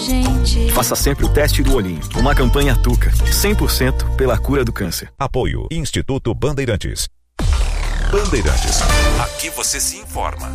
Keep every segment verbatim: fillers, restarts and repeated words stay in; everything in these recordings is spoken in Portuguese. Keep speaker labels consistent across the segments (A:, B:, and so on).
A: gente.
B: Faça sempre o teste do olhinho. Uma campanha Tuca, cem por cento pela cura do câncer.
C: Apoio Instituto Bandeirantes. Bandeirantes, aqui você se informa.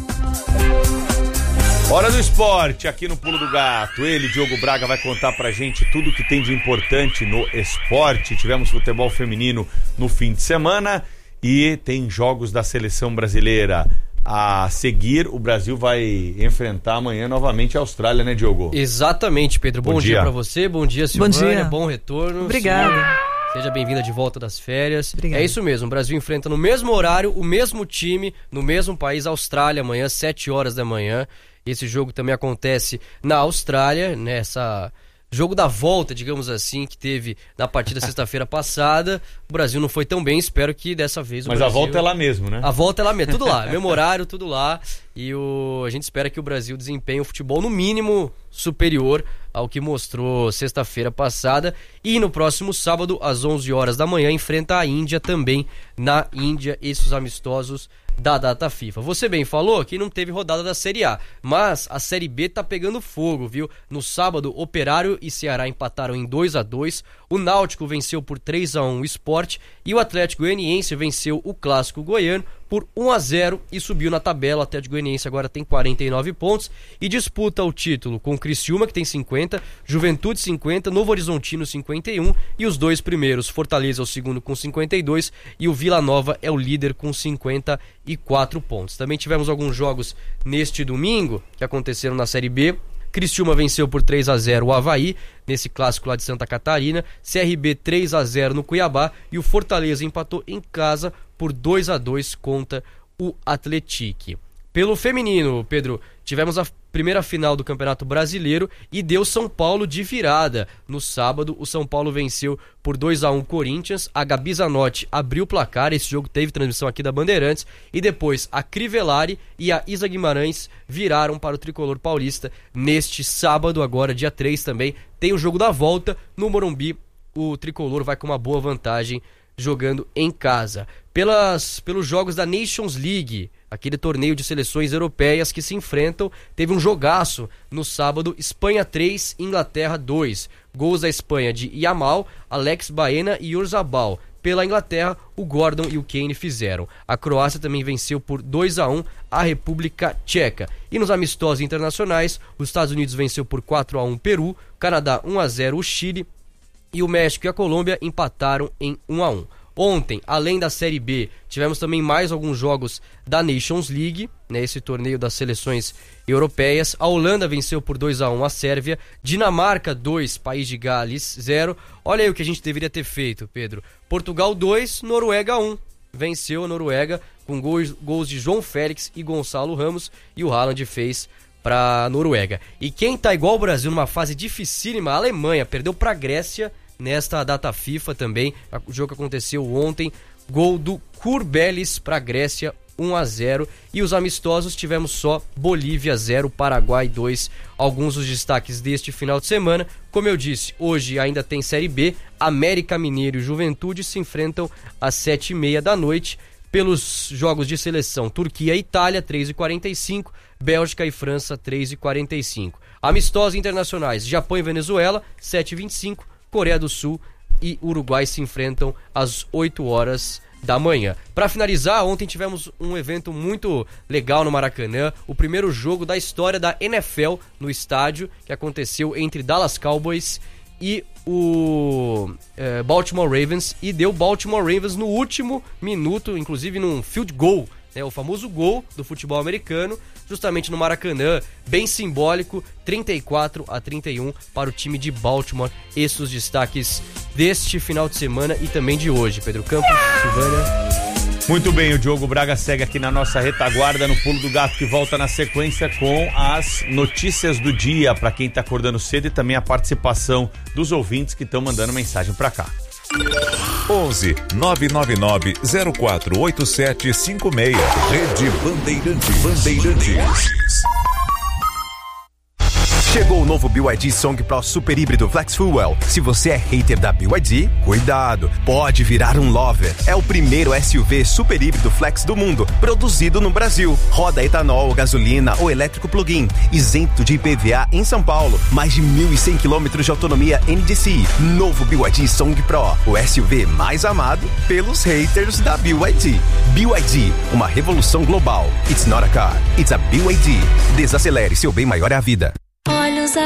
D: Hora do esporte, aqui no Pulo do Gato. Ele, Diogo Braga, vai contar pra gente tudo que tem de importante no esporte. Tivemos futebol feminino no fim de semana e tem jogos da seleção brasileira. A seguir, o Brasil vai enfrentar amanhã novamente a Austrália, né, Diogo?
E: Exatamente, Pedro. Bom, bom dia. dia pra você, bom dia, Silvânia.
F: Bom dia.
E: Bom retorno.
F: Obrigada.
E: Seja bem-vinda de volta das férias.
F: Obrigado.
E: É isso mesmo, o Brasil enfrenta no mesmo horário, o mesmo time, no mesmo país, a Austrália, amanhã, sete horas da manhã. Esse jogo também acontece na Austrália, nessa jogo da volta, digamos assim, que teve na partida sexta-feira passada. O Brasil não foi tão bem, espero que dessa vez o
D: Mas
E: Brasil...
D: a volta é lá mesmo, né?
E: A volta é lá mesmo, tudo lá, mesmo horário, tudo lá. E o... a gente espera que o Brasil desempenhe um futebol no mínimo superior ao que mostrou sexta-feira passada. E no próximo sábado, às onze horas da manhã, enfrenta a Índia também na Índia, esses amistosos da data FIFA. Você bem falou que não teve rodada da Série A, mas a Série B tá pegando fogo, viu? No sábado, Operário e Ceará empataram em dois a dois, o Náutico venceu por três a um o Sport e o Atlético Goianiense venceu o Clássico Goiano por um a zero e subiu na tabela. O Atlético Goianiense agora tem quarenta e nove pontos e disputa o título com o Criciúma, que tem cinquenta, Juventude cinquenta, Novo Horizontino cinquenta e um e os dois primeiros, Fortaleza é o segundo com cinquenta e dois e o Vila Nova é o líder com cinquenta e quatro pontos. Também tivemos alguns jogos neste domingo que aconteceram na Série B. Criciúma venceu por três a zero o Avaí, nesse clássico lá de Santa Catarina. C R B três a zero no Cuiabá e o Fortaleza empatou em casa por dois a dois contra o Atlético. Pelo feminino, Pedro, tivemos a primeira final do Campeonato Brasileiro e deu São Paulo de virada. No sábado, o São Paulo venceu por dois a um o Corinthians, a Gabi Zanotti abriu o placar, esse jogo teve transmissão aqui da Bandeirantes, e depois a Crivellari e a Isa Guimarães viraram para o tricolor paulista. Neste sábado, agora dia três também, tem o jogo da volta no Morumbi. O tricolor vai com uma boa vantagem jogando em casa. Pelas, pelos jogos da Nations League, aquele torneio de seleções europeias que se enfrentam, teve um jogaço no sábado, Espanha três, Inglaterra dois. Gols da Espanha de Yamal, Alex Baena e Orzabal. Pela Inglaterra, o Gordon e o Kane fizeram. A Croácia também venceu por dois a um a República Tcheca. E nos amistosos internacionais, os Estados Unidos venceu por quatro a um o Peru, Canadá um a zero o Chile, e o México e a Colômbia empataram em um a um. Ontem, além da Série B, tivemos também mais alguns jogos da Nations League, né, esse torneio das seleções europeias. A Holanda venceu por dois a um a Sérvia, Dinamarca dois, País de Gales zero. Olha aí o que a gente deveria ter feito, Pedro. Portugal dois, Noruega um. Venceu a Noruega com gols, gols de João Félix e Gonçalo Ramos, e o Haaland fez para a Noruega. E quem tá igual o Brasil numa fase dificílima, a Alemanha, perdeu para a Grécia nesta data FIFA também. O jogo que aconteceu ontem, gol do Kurbelis para a Grécia, um a zero. E os amistosos tivemos só Bolívia zero, Paraguai dois. Alguns dos destaques deste final de semana. Como eu disse, hoje ainda tem Série B. América Mineiro e Juventude se enfrentam às sete e meia da noite. Pelos jogos de seleção, Turquia e Itália, três e quarenta e cinco, Bélgica e França, três e quarenta e cinco. Amistosos internacionais, Japão e Venezuela, sete e vinte e cinco, Coreia do Sul e Uruguai se enfrentam às oito horas da manhã. Para finalizar, ontem tivemos um evento muito legal no Maracanã, o primeiro jogo da história da N F L no estádio, que aconteceu entre Dallas Cowboys e o é, Baltimore Ravens, e deu Baltimore Ravens no último minuto, inclusive num field goal, né, o famoso gol do futebol americano, justamente no Maracanã, bem simbólico, trinta e quatro a trinta e um para o time de Baltimore. Esses os destaques deste final de semana e também de hoje. Pedro Campos, Silvânia.
D: Muito bem, o Diogo Braga segue aqui na nossa retaguarda no Pulo do Gato, que volta na sequência com as notícias do dia para quem tá acordando cedo e também a participação dos ouvintes que estão mandando mensagem para cá.
C: onze nove nove nove zero quatro oito sete cinco seis. Rede Bandeirantes. Bandeirantes.
A: Chegou o novo B Y D Song Pro Super Híbrido Flex Fuel. Se você é hater da B Y D, cuidado, pode virar um lover. É o primeiro S U V super híbrido flex do mundo, produzido no Brasil. Roda etanol, gasolina ou elétrico plug-in, isento de I P V A em São Paulo. Mais de mil e cem quilômetros de autonomia N D C I. Novo B Y D Song Pro, o S U V mais amado pelos haters da B Y D. B Y D, uma revolução global. It's not a car, it's a B Y D. Desacelere, seu bem maior é a vida.